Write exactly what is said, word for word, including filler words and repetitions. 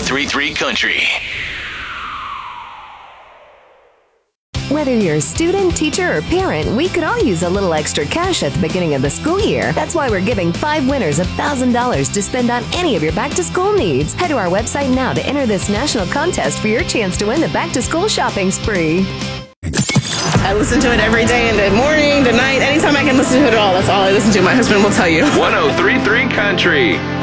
three three Country. Whether you're a student, teacher, or parent, we could all use a little extra cash at the beginning of the school year. That's why we're giving five winners one thousand dollars to spend on any of your back-to-school needs. Head to our website now to enter this national contest for your chance to win the back-to-school shopping spree. I listen to it every day, in the morning, the night, anytime I can listen to it at all. That's all I listen to. My husband will tell you. one oh three point three Country.